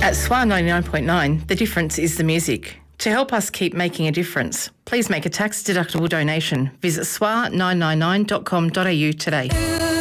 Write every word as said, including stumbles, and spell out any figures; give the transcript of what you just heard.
At S W A ninety-nine point nine, the difference is the music. To help us keep making a difference, please make a tax-deductible donation. Visit S W A nine nine nine dot com dot a u today.